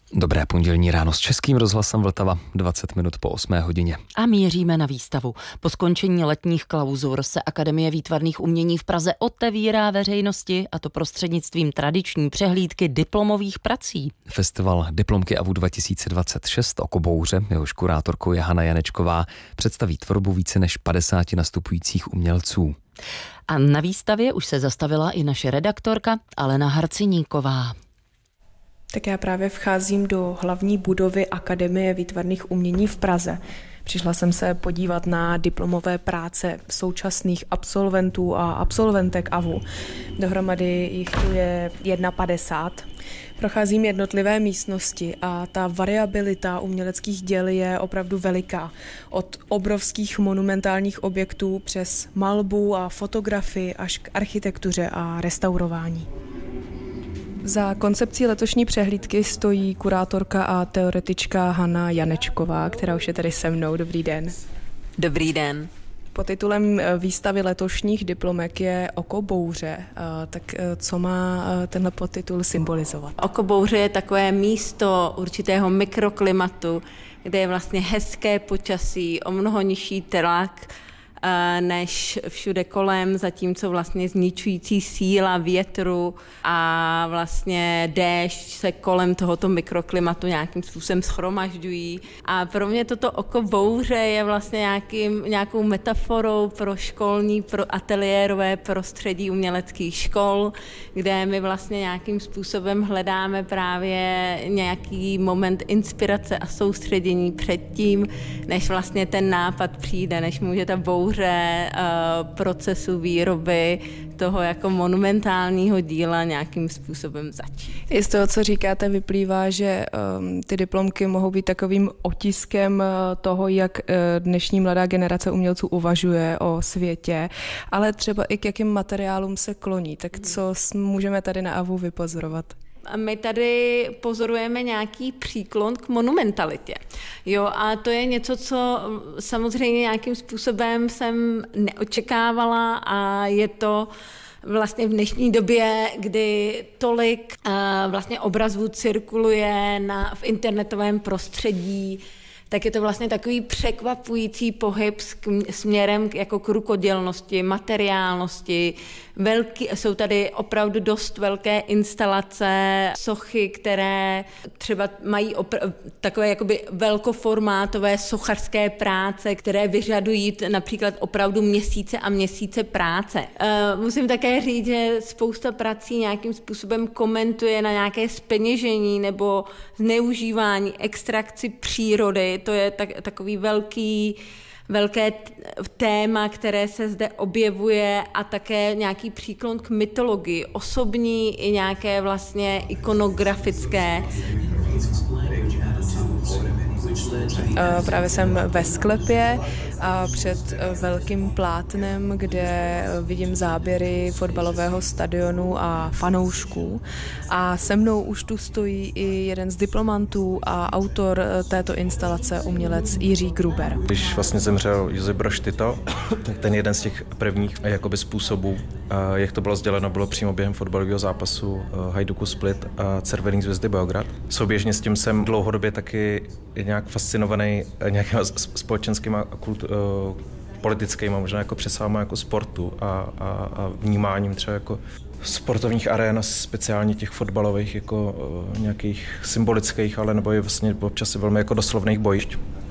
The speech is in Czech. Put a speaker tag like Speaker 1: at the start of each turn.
Speaker 1: Dobré pondělní ráno s Českým rozhlasem Vltava, 20 minut po 8 hodině.
Speaker 2: A míříme na výstavu. Po skončení letních klauzur se Akademie výtvarných umění v Praze otevírá veřejnosti, a to prostřednictvím tradiční přehlídky diplomových prací.
Speaker 1: Festival Diplomky AVU 2026 Oko bouře, jehož kurátorkou je Hana Janečková, představí tvorbu více než 50 nastupujících umělců.
Speaker 2: A na výstavě už se zastavila i naše redaktorka Alena Harciníková.
Speaker 3: Tak já právě vcházím do hlavní budovy Akademie výtvarných umění v Praze. Přišla jsem se podívat na diplomové práce současných absolventů a absolventek AVU. Dohromady jich tu je 51. Procházím jednotlivé místnosti a ta variabilita uměleckých děl je opravdu veliká. Od obrovských monumentálních objektů přes malbu a fotografii až k architektuře a restaurování. Za koncepcí letošní přehlídky stojí kurátorka a teoretička Hana Janečková, která už je tady se mnou. Dobrý den.
Speaker 2: Dobrý den.
Speaker 3: Pod titulem výstavy letošních diplomek je Oko bouře. Tak co má tenhle podtitul symbolizovat?
Speaker 4: Oko bouře je takové místo určitého mikroklimatu, kde je vlastně hezké počasí, o mnoho nižší tlak než všude kolem, zatímco vlastně zničující síla větru a vlastně déšť se kolem tohoto mikroklimatu nějakým způsobem shromažďují. A pro mě toto oko bouře je vlastně nějakou metaforou pro školní, pro ateliérové prostředí uměleckých škol, kde my vlastně nějakým způsobem hledáme právě nějaký moment inspirace a soustředění předtím, než vlastně ten nápad přijde, než může ta bouře procesu výroby toho jako monumentálního díla nějakým způsobem začít.
Speaker 3: Z toho, co říkáte, vyplývá, že ty diplomky mohou být takovým otiskem toho, jak dnešní mladá generace umělců uvažuje o světě, ale třeba i k jakým materiálům se kloní. Tak co můžeme tady na AVU vypozorovat?
Speaker 4: My tady pozorujeme nějaký příklon k monumentalitě. Jo, a to je něco, co samozřejmě nějakým způsobem jsem neočekávala a je to vlastně v dnešní době, kdy tolik vlastně obrazů cirkuluje v internetovém prostředí, tak je to vlastně takový překvapující pohyb směrem jako k rukodělnosti, materiálnosti. Jsou tady opravdu dost velké instalace, sochy, které třeba mají takové jakoby velkoformátové sochařské práce, které vyžadují například opravdu měsíce a měsíce práce. Musím také říct, že spousta prací nějakým způsobem komentuje na nějaké zpeněžení nebo zneužívání, extrakci přírody. To je takový velké téma, které se zde objevuje a také nějaký příklon k mytologii, osobní i nějaké vlastně ikonografické.
Speaker 3: Právě jsem ve sklepě a před velkým plátnem, kde vidím záběry fotbalového stadionu a fanoušků. A se mnou už tu stojí i jeden z diplomantů a autor této instalace, umělec Jiří Gruber.
Speaker 5: Když vlastně zemřel Josip Broz Tito, tak ten jeden z těch prvních jakoby způsobů, jak to bylo sděleno, bylo přímo během fotbalového zápasu Hajduku Split a Červené Zvezdy Beograd. Souběžně s tím jsem dlouhodobě taky nějak fascinovaný nějakými společenskými a politickými, možná jako přesahama jako sportu a vnímáním třeba jako sportovních arén, speciálně těch fotbalových jako nějakých symbolických, ale nebo je vlastně občas velmi jako doslovných bojišť.